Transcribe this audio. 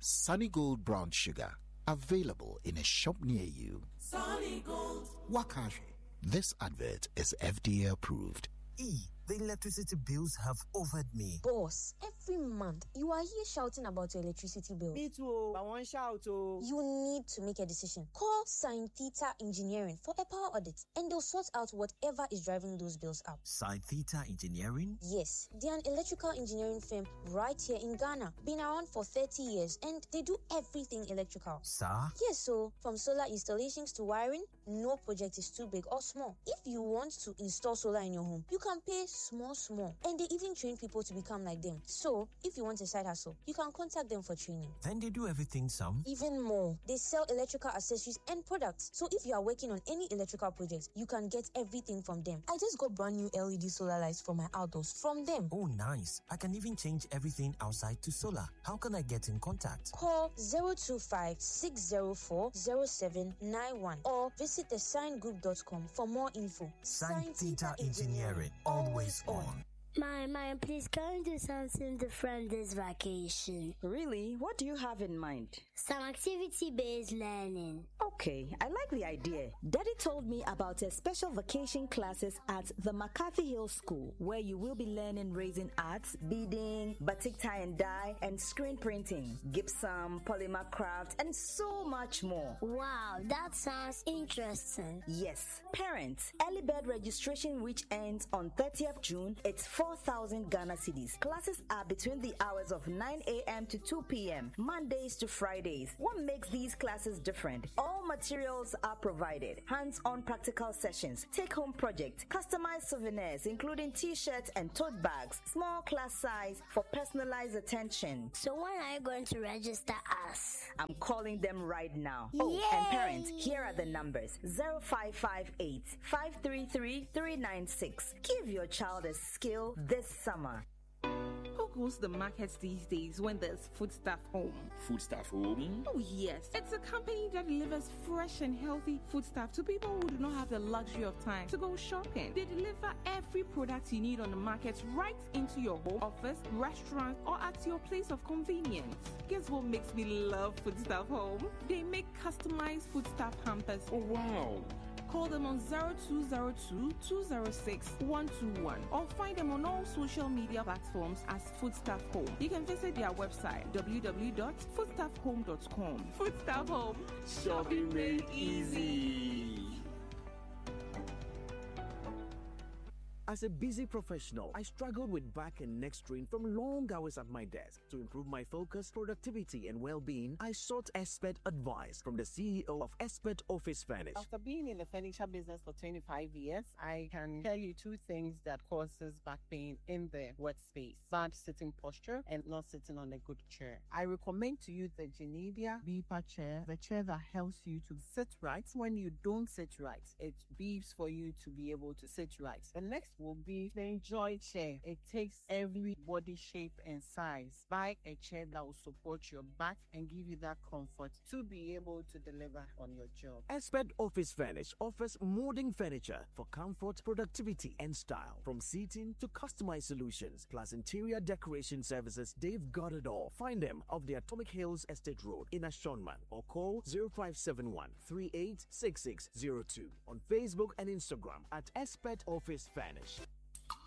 Sunny Gold Brown Sugar. Available in a shop near you. Sunny Gold. Wakashi. This advert is FDA approved. The electricity bills have offered me. Boss, every month you are here shouting about your electricity bill. Me too. I want shout. You need to make a decision. Call Sign Theta Engineering for a power audit, and they'll sort out whatever is driving those bills up. Sign Theta Engineering? Yes, they are an electrical engineering firm right here in Ghana. Been around for 30 years, and they do everything electrical. Sir? Yes, so from solar installations to wiring, no project is too big or small. If you want to install solar in your home, you can pay small, and they even train people to become like them. So if you want a side hustle, you can contact them for training. Then they do everything, Sam? Even more, they sell electrical accessories and products. So if you are working on any electrical project, you can get everything from them. I just got brand new LED solar lights for my outdoors from them. Oh, nice. I can even change everything outside to solar. How can I get in contact? Call 025-604-0791 or visit thesigngroup.com for more info. Sign Theta Engineering. Always on. My, please can you do something different this vacation? Really? What do you have in mind? Some activity-based learning. Okay, I like the idea. Daddy told me about a special vacation classes at the McCarthy Hill School, where you will be learning raising arts, beading, batik tie and dye, and screen printing, gypsum, polymer craft, and so much more. Wow, that sounds interesting. Yes. Parents, early bird registration which ends on 30th June, it's 4,000 Ghana cedis. Classes are between the hours of 9 a.m. to 2 p.m., Mondays to Fridays. What makes these classes different? All materials are provided. Hands-on practical sessions, take-home projects, customized souvenirs, including t-shirts and tote bags, small class size for personalized attention. So when are you going to register us? I'm calling them right now. Yay! Oh, and parents, here are the numbers. 0558 533 396. Give your child a skill this summer. Who goes to the markets these days when there's Foodstuff Home? Foodstuff Home? Oh yes, it's a company that delivers fresh and healthy foodstuff to people who do not have the luxury of time to go shopping. They deliver every product you need on the market right into your home, office, restaurant, or at your place of convenience. Guess what makes me love Foodstuff Home? They make customized foodstuff hampers. Oh wow! Call them on 0202-206-121 or find them on all social media platforms as Foodstuff Home. You can visit their website www.foodstuffhome.com. Foodstuff Home, Shopping made easy. As a busy professional, I struggled with back and neck strain from long hours at my desk. To improve my focus, productivity, and well-being, I sought expert advice from the CEO of Expert Office Furnish. After being in the furniture business for 25 years, I can tell you two things that causes back pain in the workspace: bad sitting posture and not sitting on a good chair. I recommend to you the Genevia Beeper chair, the chair that helps you to sit right. When you don't sit right, it beeps for you to be able to sit right. The next will be the Enjoy chair. It takes every body shape and size. Buy a chair that will support your back and give you that comfort to be able to deliver on your job. Expert Office Furnish offers molding furniture for comfort, productivity, and style. From seating to customized solutions, plus interior decoration services, they've got it all. Find them off the Atomic Hills Estate Road in Ashonman or call 0571 386602 on Facebook and Instagram at Expert Office Furnish.